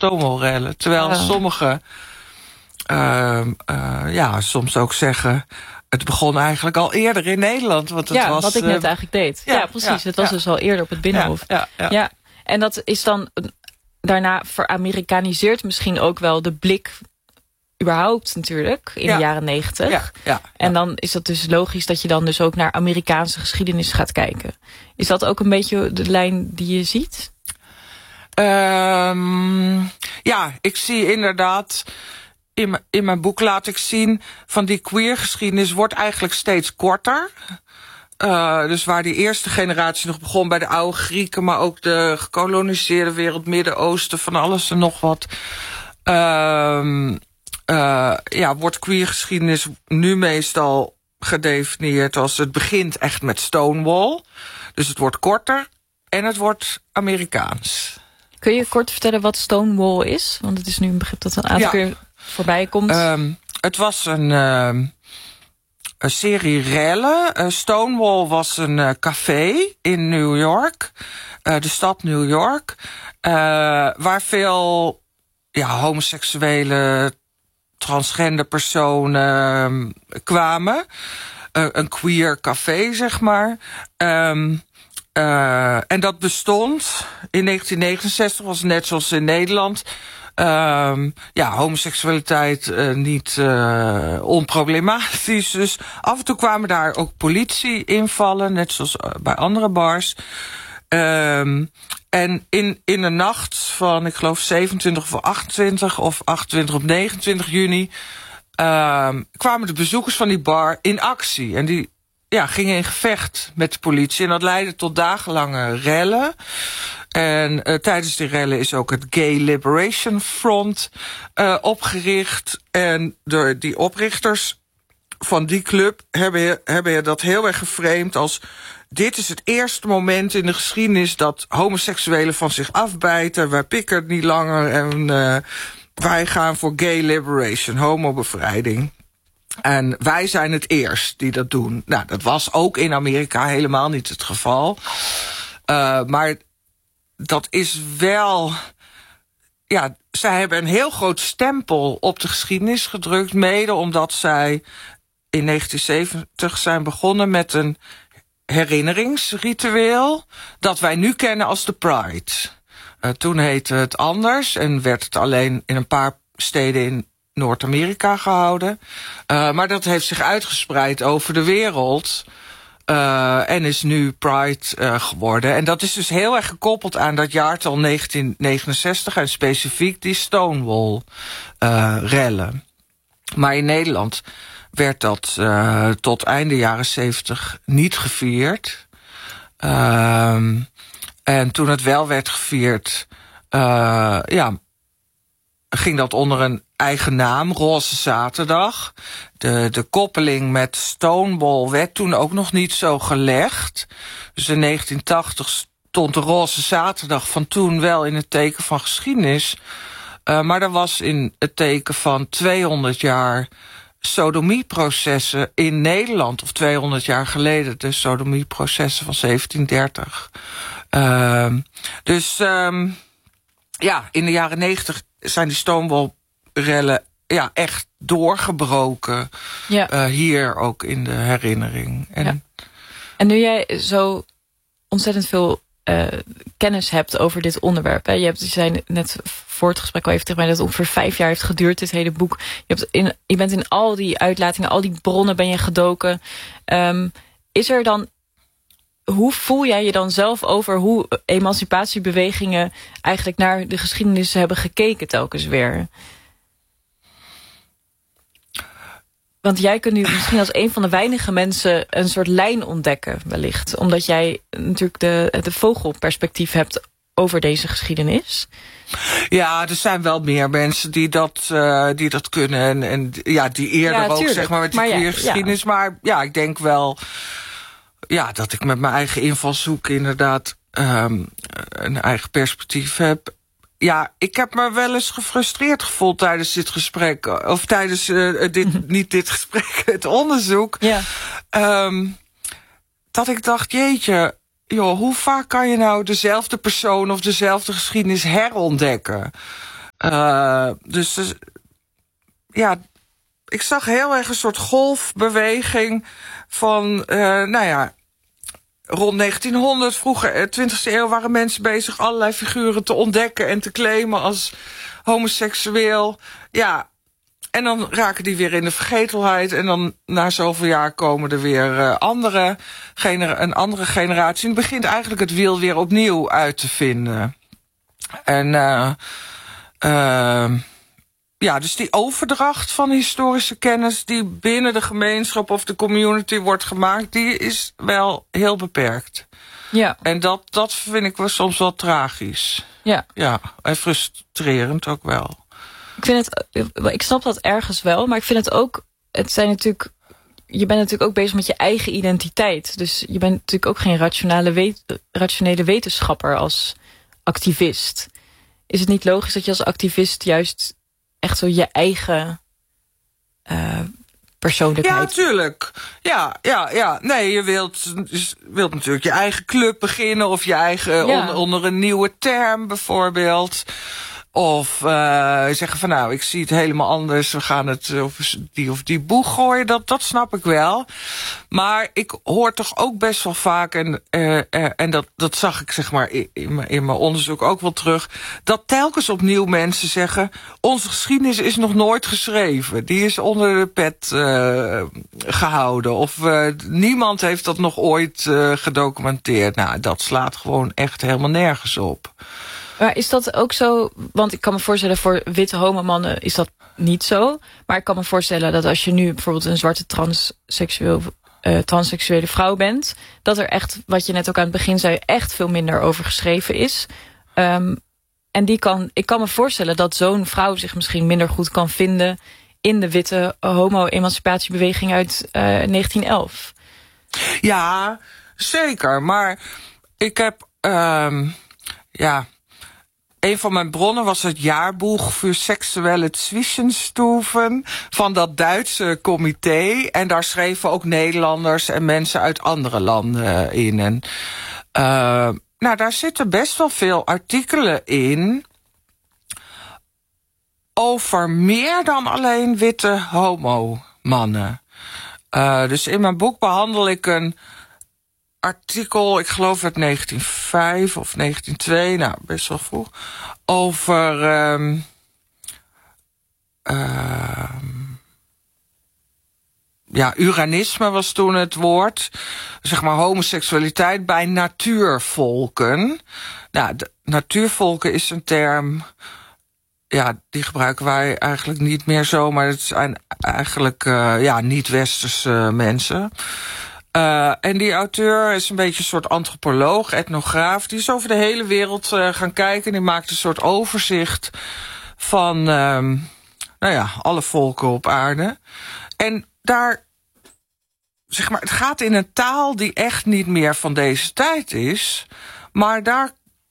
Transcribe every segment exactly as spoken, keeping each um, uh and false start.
Stonewall-rellen. Terwijl ja. sommigen uh, uh, ja, soms ook zeggen, het begon eigenlijk al eerder in Nederland. Want het ja, was, wat ik net uh, eigenlijk deed. Ja, ja precies. Ja, het was ja. dus al eerder op het Binnenhof. Ja, ja, ja. ja. En dat is dan daarna veramerikaniseerd misschien ook wel de blik überhaupt natuurlijk in ja. de jaren negentig. Ja, ja, ja. En dan is dat dus logisch dat je dan dus ook naar Amerikaanse geschiedenis gaat kijken. Is dat ook een beetje de lijn die je ziet? Um, ja, ik zie inderdaad, in, m- in mijn boek laat ik zien, van die queer geschiedenis wordt eigenlijk steeds korter. Uh, dus waar die eerste generatie nog begon bij de oude Grieken, maar ook de gekoloniseerde wereld, Midden-Oosten, van alles en nog wat. Um, uh, ja, wordt queer geschiedenis nu meestal gedefinieerd als het begint echt met Stonewall. Dus het wordt korter en het wordt Amerikaans. Kun je kort vertellen wat Stonewall is? Want het is nu een begrip dat een aantal ja. keer voorbij komt. Um, het was een, uh, een serie rellen. Uh, Stonewall was een uh, café in New York. Uh, de stad New York. Uh, waar veel ja, homoseksuele, transgender personen uh, kwamen. Uh, een queer café, zeg maar. Um, Uh, en dat bestond in negentien negenenzestig, was net zoals in Nederland. Uh, ja, homoseksualiteit uh, niet uh, onproblematisch. Dus af en toe kwamen daar ook politie invallen, net zoals bij andere bars. Uh, en in, in de nacht van, ik geloof zevenentwintig of achtentwintig of achtentwintig op negenentwintig juni... Uh, kwamen de bezoekers van die bar in actie. En die ja, gingen in gevecht met de politie. En dat leidde tot dagenlange rellen. En uh, tijdens die rellen is ook het Gay Liberation Front uh, opgericht. En de, die oprichters van die club hebben, hebben dat heel erg geframed als: dit is het eerste moment in de geschiedenis dat homoseksuelen van zich afbijten. Wij pikken het niet langer en uh, wij gaan voor gay liberation, homobevrijding. En wij zijn het eerst die dat doen. Nou, dat was ook in Amerika helemaal niet het geval. Uh, maar dat is wel... Ja, zij hebben een heel groot stempel op de geschiedenis gedrukt, mede omdat zij in negentien zeventig zijn begonnen met een herinneringsritueel dat wij nu kennen als de Pride. Uh, toen heette het anders en werd het alleen in een paar steden in Noord-Amerika gehouden. Uh, maar dat heeft zich uitgespreid over de wereld. Uh, en is nu Pride uh, geworden. En dat is dus heel erg gekoppeld aan dat jaartal negentien negenenzestig... en specifiek die Stonewall-rellen. Uh, maar in Nederland werd dat uh, tot einde jaren zeventig niet gevierd. Uh, en toen het wel werd gevierd, Uh, ja, ging dat onder een eigen naam, Roze Zaterdag. De, de koppeling met Stonewall werd toen ook nog niet zo gelegd. Dus in negentien tachtig stond de Roze Zaterdag van toen wel in het teken van geschiedenis. Uh, maar dat was in het teken van tweehonderd jaar sodomieprocessen in Nederland. Of tweehonderd jaar geleden de sodomieprocessen van zeventien dertig. Uh, dus um, ja, in de jaren negentig zijn die Stonewall-rellen ja, echt doorgebroken. Ja. Uh, hier ook in de herinnering. En, ja. en nu jij zo ontzettend veel uh, kennis hebt over dit onderwerp. Hè? Je, hebt, je zei net voor het gesprek al even tegen mij dat het ongeveer vijf jaar heeft geduurd, dit hele boek. Je, hebt in, je bent in al die uitlatingen, al die bronnen ben je gedoken. Um, is er dan... Hoe voel jij je dan zelf over hoe emancipatiebewegingen eigenlijk naar de geschiedenis hebben gekeken telkens weer? Want jij kunt nu misschien als een van de weinige mensen een soort lijn ontdekken wellicht. Omdat jij natuurlijk de, de vogelperspectief hebt over deze geschiedenis. Ja, er zijn wel meer mensen die dat, uh, die dat kunnen. En, en ja, die eerder ja, ook zeg maar met die maar queer ja, geschiedenis. Ja. Maar ja, ik denk wel... Ja, dat ik met mijn eigen invalshoek inderdaad um, een eigen perspectief heb. Ja, ik heb me wel eens gefrustreerd gevoeld tijdens dit gesprek. Of tijdens uh, dit, niet dit gesprek, het onderzoek. Ja. Um, dat ik dacht, jeetje, joh, hoe vaak kan je nou dezelfde persoon of dezelfde geschiedenis herontdekken? Uh, dus, dus ja, ik zag heel erg een soort golfbeweging van, uh, nou ja, rond negentienhonderd, vroege twintigste eeuw, waren mensen bezig allerlei figuren te ontdekken en te claimen als homoseksueel. Ja, en dan raken die weer in de vergetelheid. En dan na zoveel jaar komen er weer uh, andere genera- een andere generatie. En begint eigenlijk het wiel weer opnieuw uit te vinden. En uh, uh, ja, dus die overdracht van historische kennis die binnen de gemeenschap of de community wordt gemaakt, die is wel heel beperkt. Ja. En dat, dat vind ik wel soms wel tragisch. Ja. Ja, en frustrerend ook wel. Ik vind het, ik snap dat ergens wel, maar ik vind het ook, het zijn natuurlijk, je bent natuurlijk ook bezig met je eigen identiteit. Dus je bent natuurlijk ook geen rationele, wet, rationele wetenschapper als activist. Is het niet logisch dat je als activist juist echt zo je eigen uh, persoonlijkheid... Ja, tuurlijk. Ja, ja, ja. Nee, je wilt, je wilt natuurlijk je eigen club beginnen of je eigen ja. onder, onder een nieuwe term bijvoorbeeld. Of uh, zeggen van nou, ik zie het helemaal anders. We gaan het of die of die boeg gooien. Dat, dat snap ik wel. Maar ik hoor toch ook best wel vaak, en, uh, uh, en dat, dat zag ik zeg maar in, in, in mijn onderzoek ook wel terug, dat telkens opnieuw mensen zeggen, onze geschiedenis is nog nooit geschreven. Die is onder de pet uh, gehouden. Of uh, niemand heeft dat nog ooit uh, gedocumenteerd. Nou, dat slaat gewoon echt helemaal nergens op. Maar is dat ook zo? Want ik kan me voorstellen, voor witte homomannen is dat niet zo. Maar ik kan me voorstellen dat als je nu bijvoorbeeld een zwarte transseksueel, uh, transseksuele vrouw bent, dat er echt, wat je net ook aan het begin zei, echt veel minder over geschreven is. Um, en die kan, ik kan me voorstellen dat zo'n vrouw zich misschien minder goed kan vinden in de witte homo-emancipatiebeweging uit uh, negentien elf. Ja, zeker. Maar ik heb, um, ja... Een van mijn bronnen was het jaarboek voor seksuele Zwischenstufen van dat Duitse comité. En daar schreven ook Nederlanders en mensen uit andere landen in. En, uh, nou, daar zitten best wel veel artikelen in over meer dan alleen witte homo-mannen. Uh, dus in mijn boek behandel ik een artikel, ik geloof uit negentien vijf of negentien twee, nou best wel vroeg, over um, uh, ja, uranisme was toen het woord, zeg maar homoseksualiteit bij natuurvolken. Nou, de, natuurvolken is een term, ja, die gebruiken wij eigenlijk niet meer zo, maar het zijn eigenlijk uh, ja, niet-westerse mensen. Uh, en die auteur is een beetje een soort antropoloog, etnograaf. Die is over de hele wereld uh, gaan kijken. Die maakt een soort overzicht van uh, nou ja, alle volken op aarde. En daar, zeg maar, het gaat in een taal die echt niet meer van deze tijd is. Maar daar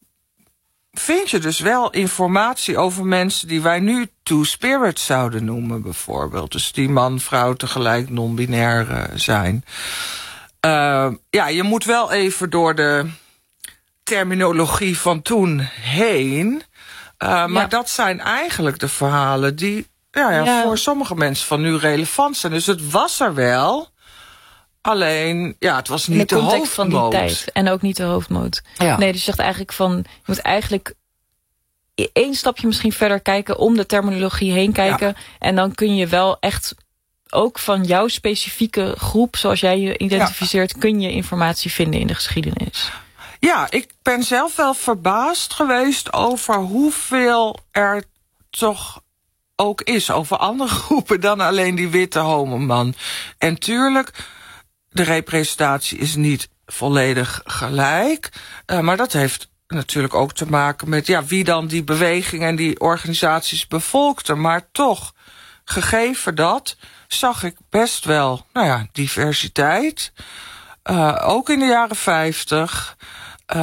vind je dus wel informatie over mensen die wij nu two-spirit zouden noemen, bijvoorbeeld. Dus die man, vrouw tegelijk non-binair uh, zijn. Uh, ja, je moet wel even door de terminologie van toen heen. Uh, ja. Maar dat zijn eigenlijk de verhalen die ja, ja, ja. voor sommige mensen van nu relevant zijn. Dus het was er wel. Alleen, ja, het was niet de, de hoofdmoot. Van die tijd. En ook niet de hoofdmoot. Ja. Nee, dus je zegt eigenlijk van, je moet eigenlijk één stapje misschien verder kijken, om de terminologie heen kijken. Ja. En dan kun je wel echt ook van jouw specifieke groep, zoals jij je identificeert, ja. kun je informatie vinden in de geschiedenis. Ja, ik ben zelf wel verbaasd geweest over hoeveel er toch ook is over andere groepen dan alleen die witte homoman. En tuurlijk, de representatie is niet volledig gelijk, uh, maar dat heeft natuurlijk ook te maken met ja, wie dan die beweging en die organisaties bevolkte. Maar toch, gegeven dat, zag ik best wel, nou ja, diversiteit. Uh, ook in de jaren vijftig. Uh,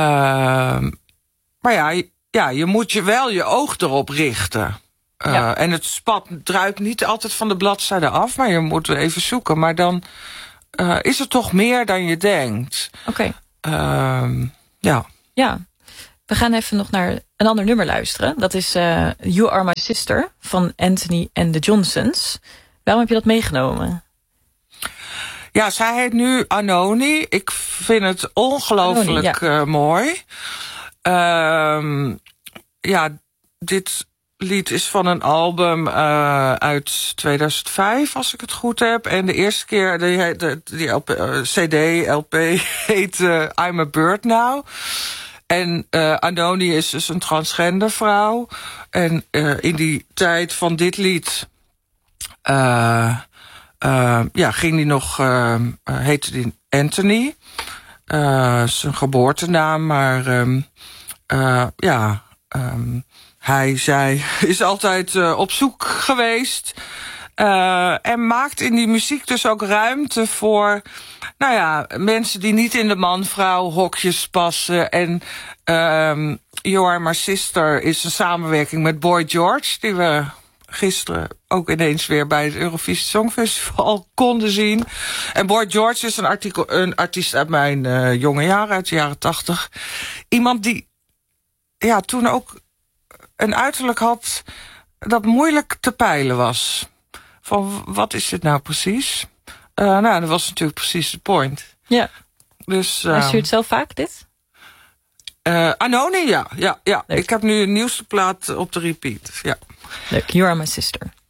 maar ja, ja, je moet je wel je oog erop richten. Uh, ja. En het spat druipt niet altijd van de bladzijde af, maar je moet even zoeken. Maar dan uh, is er toch meer dan je denkt. Oké. Okay. Uh, ja. Ja. We gaan even nog naar een ander nummer luisteren. Dat is uh, You Are My Sister van Anthony and the Johnsons. Waarom heb je dat meegenomen? Ja, zij heet nu Anoni. Ik vind het ongelooflijk ja. uh, mooi. Uh, ja, dit lied is van een album uh, uit tweeduizend vijf, als ik het goed heb. En de eerste keer, die, die, die L P, uh, C D, L P, heet uh, I'm a Bird Now. En uh, Anoni is dus een transgender vrouw. En uh, in die tijd van dit lied Uh, uh, ja, ging die nog, uh, uh, heette die Anthony. Uh, zijn geboortenaam, maar um, uh, ja, um, hij, zij is altijd uh, op zoek geweest. Uh, en maakt in die muziek dus ook ruimte voor, nou ja, mensen die niet in de man-vrouw hokjes passen. En um, You Are My Sister is een samenwerking met Boy George, die we gisteren ook ineens weer bij het Eurovisie Songfestival konden zien. En Boy George is een, artikel, een artiest uit mijn uh, jonge jaren, uit de jaren tachtig. Iemand die ja, toen ook een uiterlijk had dat moeilijk te peilen was. Van, wat is dit nou precies? Uh, nou, dat was natuurlijk precies de point. Ja. Dus, uh, Luister je het zelf vaak, dit? Uh, Anoni, ja. ja, ja. Ik heb nu een nieuwste plaat op de repeat. Ja. Leuk, You Are My Sister.